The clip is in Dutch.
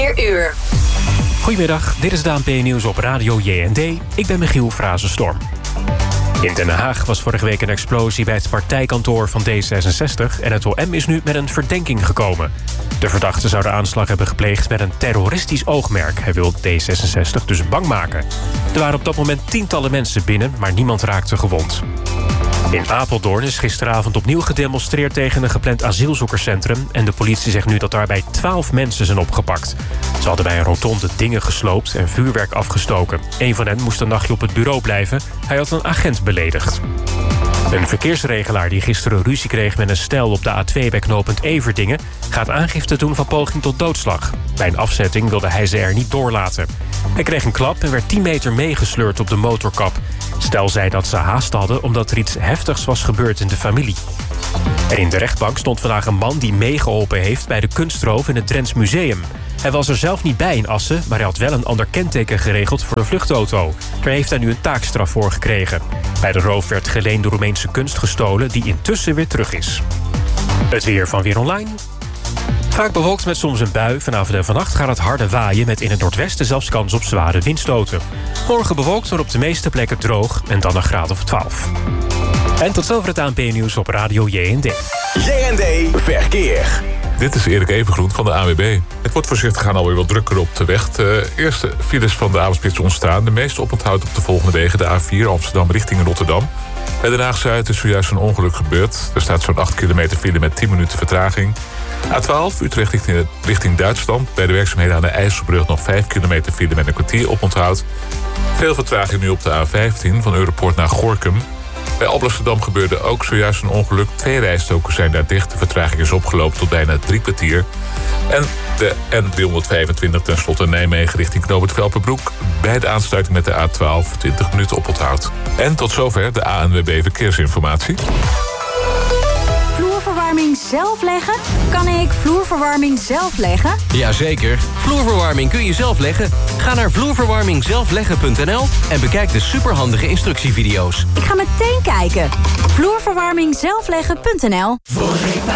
4 uur. Goedemiddag, dit is de ANP-nieuws op Radio JND. Ik ben Michiel Frazenstorm. In Den Haag was vorige week een explosie bij het partijkantoor van D66... en het OM is nu met een verdenking gekomen. De verdachte zou de aanslag hebben gepleegd met een terroristisch oogmerk. Hij wil D66 dus bang maken. Er waren op dat moment tientallen mensen binnen, maar niemand raakte gewond. In Apeldoorn is gisteravond opnieuw gedemonstreerd tegen een gepland asielzoekerscentrum... en de politie zegt nu dat daarbij 12 mensen zijn opgepakt. Ze hadden bij een rotonde dingen gesloopt en vuurwerk afgestoken. Een van hen moest een nachtje op het bureau blijven. Hij had een agent beledigd. Een verkeersregelaar die gisteren ruzie kreeg met een stel op de A2 bij knooppunt Everdingen... gaat aangifte doen van poging tot doodslag. Bij een afzetting wilde hij ze er niet doorlaten. Hij kreeg een klap en werd 10 meter meegesleurd op de motorkap. Stel zei dat ze haast hadden omdat er iets heftigs was gebeurd in de familie. En in de rechtbank stond vandaag een man die meegeholpen heeft... bij de kunstroof in het Drents Museum. Hij was er zelf niet bij in Assen, maar hij had wel een ander kenteken geregeld voor een vluchtauto. Daar heeft hij nu een taakstraf voor gekregen. Bij de roof werd geleende Roemeense kunst gestolen die intussen weer terug is. Het weer van Weer Online. Vaak bewolkt met soms een bui. Vanavond en vannacht gaat het harde waaien met in het noordwesten zelfs kans op zware windstoten. Morgen bewolkt, maar op de meeste plekken droog en dan een graad of 12. En tot zover het ANP-nieuws op Radio JND. JND Verkeer. Dit is Erik Evengroen van de ANWB. Het wordt voorzichtig aan alweer wat drukker op de weg. De eerste files van de avondspits ontstaan. De meeste oponthoud op de volgende wegen. De A4 Amsterdam richting Rotterdam. Bij Den Haag-Zuid is zojuist een ongeluk gebeurd. Er staat zo'n 8 kilometer file met 10 minuten vertraging. A12 Utrecht richting Duitsland. Bij de werkzaamheden aan de IJsselbrug nog 5 kilometer file met een kwartier oponthoud. Veel vertraging nu op de A15 van Europoort naar Gorinchem. Bij Alblasserdam gebeurde ook zojuist een ongeluk. 2 rijstroken zijn daar dicht. De vertraging is opgelopen tot bijna 3 kwartier. En de N325 tenslotte Nijmegen richting Knoopert Velperbroek. Bij de aansluiting met de A12 20 minuten oponthoud. En tot zover de ANWB Verkeersinformatie. Vloerverwarming zelf leggen? Kan ik vloerverwarming zelf leggen? Jazeker, vloerverwarming kun je zelf leggen. Ga naar vloerverwarmingzelfleggen.nl en bekijk de superhandige instructievideo's. Ik ga meteen kijken. Vloerverwarmingzelfleggen.nl.